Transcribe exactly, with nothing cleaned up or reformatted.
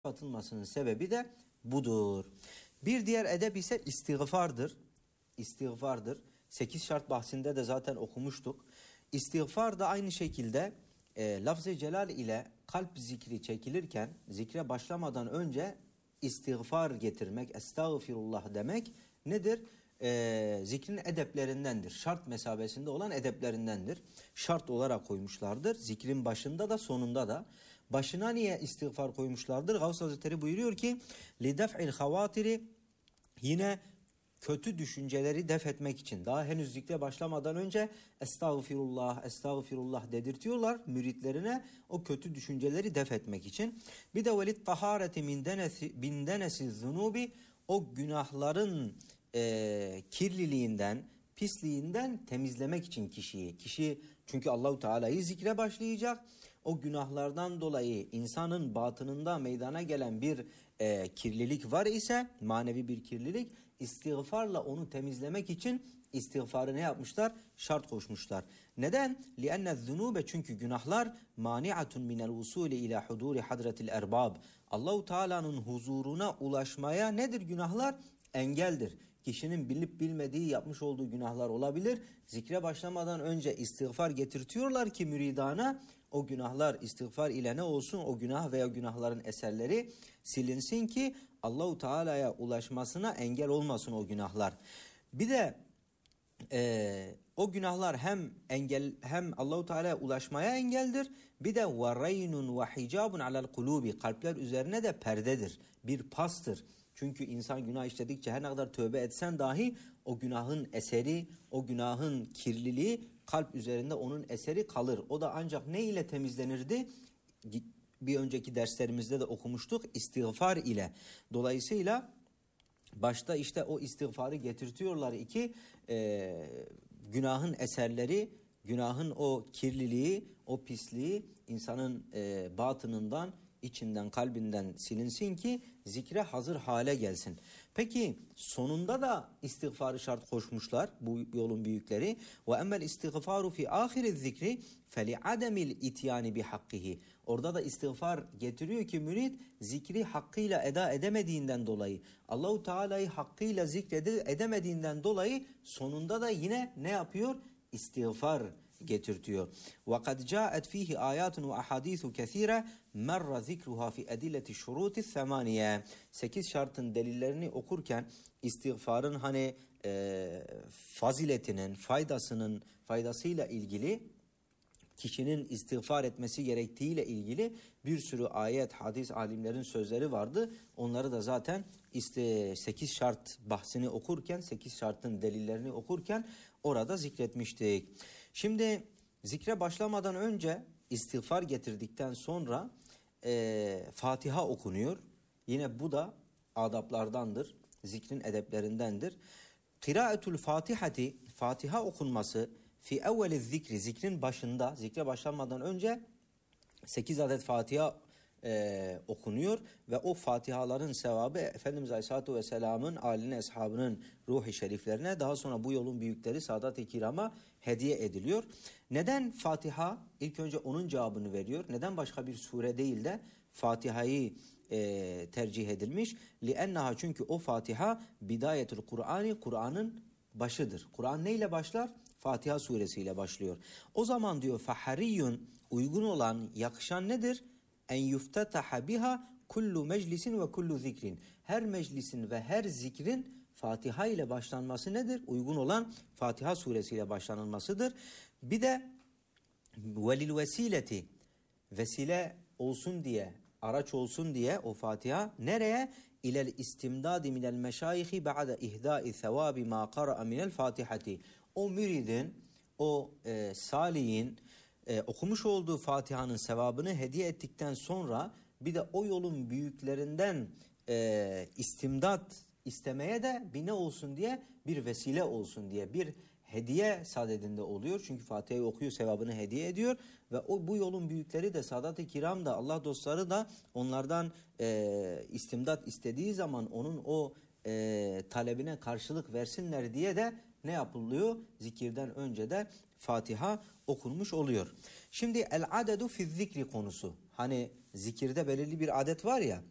atılmasının sebebi de budur. Bir diğer edep ise istiğfardır. İstiğfardır. Sekiz şart bahsinde de zaten okumuştuk. İstiğfar da aynı şekilde e, lafz-ı celal ile kalp zikri çekilirken zikre başlamadan önce istiğfar getirmek, estağfirullah demek nedir? E, zikrin edeplerindendir. Şart mesabesinde olan edeplerindendir. Şart olarak koymuşlardır. Zikrin başında da sonunda da. Başına niye istiğfar koymuşlardır? Gavs Hazretleri buyuruyor ki لِدَفْعِ الْخَوَاتِرِ yine kötü düşünceleri def etmek için. Daha henüz zikre başlamadan önce estağfirullah, estağfirullah dedirtiyorlar müritlerine o kötü düşünceleri def etmek için. Bir de velit tahareti min denesi zunubi o günahların e, kirliliğinden, pisliğinden temizlemek için kişiyi. Kişi çünkü Allahu Teala'yı zikre başlayacak. O günahlardan dolayı insanın batınında meydana gelen bir e, kirlilik var ise, manevi bir kirlilik, istiğfarla onu temizlemek için istiğfarı ne yapmışlar? Şart koşmuşlar. Neden? لِأَنَّ الذُّنُوبَ çünkü günahlar mani'atun minel usuli ila huduri hadretil erbab. Allahu Teala'nın huzuruna ulaşmaya nedir günahlar? Engeldir. Kişinin bilip bilmediği yapmış olduğu günahlar olabilir. Zikre başlamadan önce istiğfar getirtiyorlar ki müridana o günahlar istiğfar ile ne olsun? O günah veya günahların eserleri silinsin ki Allahu Teala'ya ulaşmasına engel olmasın o günahlar. Bir de e, o günahlar hem engel hem Allahu Teala'ya ulaşmaya engeldir. Bir de varaynun ve hicabun alel kulubi kalpler üzerine de perdedir. Bir pastır. Çünkü insan günah işledikçe her ne kadar tövbe etsen dahi o günahın eseri, o günahın kirliliği kalp üzerinde onun eseri kalır. O da ancak ne ile temizlenirdi? Bir önceki derslerimizde de okumuştuk. İstiğfar ile. Dolayısıyla başta işte o istiğfarı getirtiyorlar ki e, günahın eserleri, günahın o kirliliği, o pisliği insanın e, batınından, içinden, kalbinden silinsin ki zikre hazır hale gelsin. Peki sonunda da istiğfarı şart koşmuşlar bu yolun büyükleri. Ve emmel istiğfaru fi ahiriz zikri feli ademil ityani bi hakkihi. Orada da istiğfar getiriyor ki mürid zikri hakkıyla eda edemediğinden dolayı, Allahu Teala'yı hakkıyla zikredemediğinden dolayı sonunda da yine ne yapıyor? İstiğfar getirtiyor. وَقَدْ جَاءَتْ ف۪يهِ آيَاتٌ وَأَحَادِيثُ كَثِيرًا مَرَّ ذِكْرُهَا فِي اَدِلَّةِ الشُّرُوتِ الثَّمَانِيَةِ Sekiz şartın delillerini okurken istiğfarın hani e, faziletinin, faydasının, faydasıyla ilgili kişinin istiğfar etmesi gerektiğiyle ilgili bir sürü ayet, hadis, alimlerin sözleri vardı. Onları da zaten işte sekiz şart bahsini okurken, sekiz şartın delillerini okurken orada zikretmiştik. Şimdi zikre başlamadan önce istiğfar getirdikten sonra e, Fatiha okunuyor. Yine bu da adaplardandır, zikrin edeplerindendir. Kıraatul Fatihati, Fatiha okunması fi evveli zikri, zikrin başında, zikre başlanmadan önce sekiz adet Fatiha e, okunuyor ve o Fatihaların sevabı Efendimiz Aleyhisselatü Vesselam'ın âline, eshabının ruhi şeriflerine, daha sonra bu yolun büyükleri Sadat-ı Kiram'a hediye ediliyor. Neden Fatiha? İlk önce onun cevabını veriyor. Neden başka bir sure değil de Fatiha'yı e, tercih edilmiş? لِأَنَّهَا çünkü o Fatiha bidayetül Kur'an'ı, Kur'an'ın başıdır. Kur'an neyle başlar? Fatiha suresiyle başlıyor. O zaman diyor fahariyun, uygun olan, yakışan nedir? En yuftataha biha kullu meclisin ve kullu zikrin. Her meclisin ve her zikrin Fatiha ile başlanması nedir? Uygun olan Fatiha suresiyle başlanılmasıdır. Bir de velil vesileti, vesile olsun diye, araç olsun diye o Fatiha nereye? İlel istimdadi minel meşayihi ba'de ihdai sevabi ma qara'a minel fatihati. O müridin, o e, salihin e, okumuş olduğu Fatiha'nın sevabını hediye ettikten sonra bir de o yolun büyüklerinden e, istimdat istemeye de bir ne olsun diye, bir vesile olsun diye, bir hediye sadedinde oluyor. Çünkü Fatiha'yı okuyor, sevabını hediye ediyor ve o bu yolun büyükleri de Sadat-ı Kiram da, Allah dostları da onlardan e, istimdat istediği zaman onun o e, talebine karşılık versinler diye de ne yapılıyor? Zikirden önce de Fatiha okunmuş oluyor. Şimdi el adedu fi zikri konusu. Hani zikirde belirli bir adet var ya,